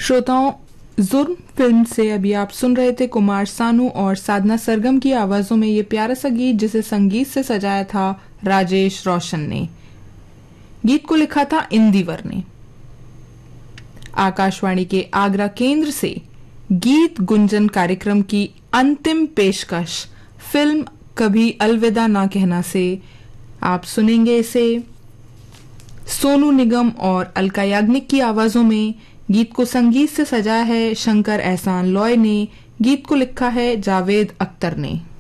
श्रोताओं, जुर्म फिल्म से अभी आप सुन रहे थे कुमार सानू और साधना सरगम की आवाजों में ये प्यारा सा गीत, जिसे संगीत से सजाया था राजेश रोशन ने। गीत को लिखा था इंदिवर ने। आकाशवाणी के आगरा केंद्र से गीत गुंजन कार्यक्रम की अंतिम पेशकश फिल्म कभी अलविदा ना कहना से आप सुनेंगे इसे सोनू निगम और अलका याग्निक की आवाजों में। गीत को संगीत से सजाया है शंकर एहसान लॉय ने, गीत को लिखा है जावेद अख्तर ने।